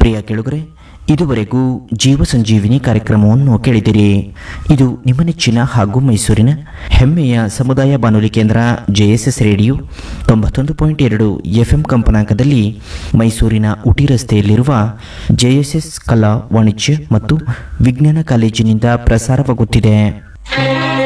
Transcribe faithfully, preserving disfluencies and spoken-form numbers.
ಪ್ರಿಯ ಕೆಳುಗರೆ, ಇದುವರೆಗೂ ಜೀವ ಸಂಜೀವಿನಿ ಕಾರ್ಯಕ್ರಮವನ್ನು ಕೇಳಿದಿರಿ. ಇದು ನಿಮ್ಮ ನೆಚ್ಚಿನ ಹಾಗೂ ಮೈಸೂರಿನ ಹೆಮ್ಮೆಯ ಸಮುದಾಯ ಬಾನುಲಿ ಕೇಂದ್ರ ಜೆಎಸ್ಎಸ್ ರೇಡಿಯೋ ತೊಂಬತ್ತೊಂದು ಪಾಯಿಂಟ್ ಎರಡು ಎಫ್ಎಂ ಕಂಪನಾಂಕದಲ್ಲಿ ಮೈಸೂರಿನ ಉಟಿ ರಸ್ತೆಯಲ್ಲಿರುವ ಜೆಎಸ್ಎಸ್ ಕಲಾ ವಾಣಿಜ್ಯ ಮತ್ತು ವಿಜ್ಞಾನ ಕಾಲೇಜಿನಿಂದ ಪ್ರಸಾರವಾಗುತ್ತಿದೆ.